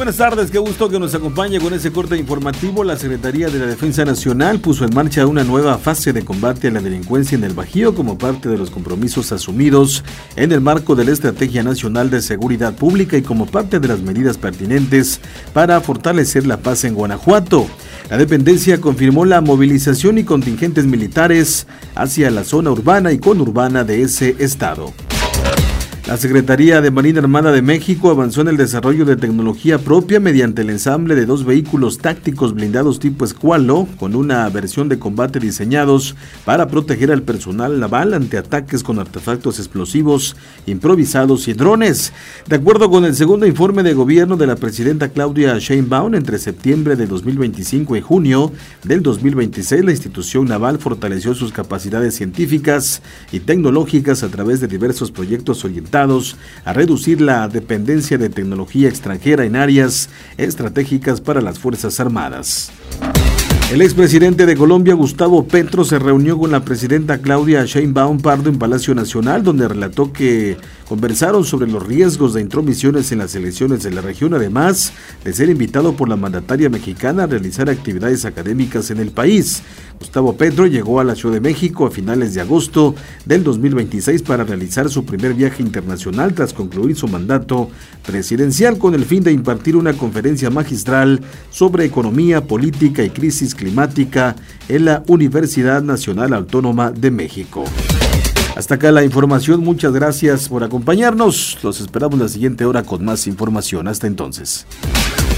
buenas tardes, qué gusto que nos acompañe con ese corte informativo. La Secretaría de la Defensa Nacional puso en marcha una nueva fase de combate a la delincuencia en el Bajío como parte de los compromisos asumidos en el marco de la Estrategia Nacional de Seguridad Pública y como parte de las medidas pertinentes para fortalecer la paz en Guanajuato. La dependencia confirmó la movilización y contingentes militares hacia la zona urbana y conurbana de ese estado. La Secretaría de Marina Armada de México avanzó en el desarrollo de tecnología propia mediante el ensamble de 2 vehículos tácticos blindados tipo Squalo con una versión de combate diseñados para proteger al personal naval ante ataques con artefactos explosivos, improvisados y drones. De acuerdo con el segundo informe de gobierno de la presidenta Claudia Sheinbaum, entre septiembre de 2025 y junio del 2026, la institución naval fortaleció sus capacidades científicas y tecnológicas a través de diversos proyectos orientados a reducir la dependencia de tecnología extranjera en áreas estratégicas para las Fuerzas Armadas. El expresidente de Colombia, Gustavo Petro, se reunió con la presidenta Claudia Sheinbaum Pardo en Palacio Nacional, donde relató que conversaron sobre los riesgos de intromisiones en las elecciones de la región, además de ser invitado por la mandataria mexicana a realizar actividades académicas en el país. Gustavo Petro llegó a la Ciudad de México a finales de agosto del 2026 para realizar su primer viaje internacional tras concluir su mandato presidencial con el fin de impartir una conferencia magistral sobre economía, política y crisis climática en la Universidad Nacional Autónoma de México. Hasta acá la información, muchas gracias por acompañarnos. Los esperamos la siguiente hora con más información. Hasta entonces.